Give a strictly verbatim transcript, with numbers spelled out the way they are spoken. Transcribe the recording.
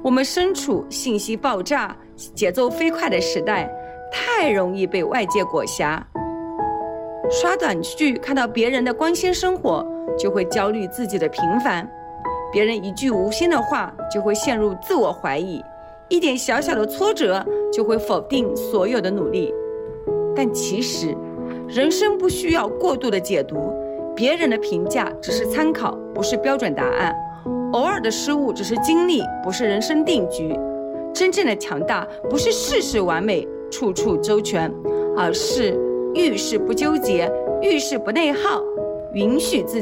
我们身处信息爆炸、节奏飞快的时代，太容易被外界裹挟。刷短剧看到别人的光鲜生活，就会焦虑自己的平凡；别人一句无心的话，就会陷入自我怀疑；一点小小的挫折，就会否定所有的努力。但其实，人生不需要过度的解读，别人的评价只是参考，不是标准答案。偶尔的失误只是经历，不是人生定局。真正的强大不是事事完美、处处周全，而是遇事不纠结，遇事不内耗，允许自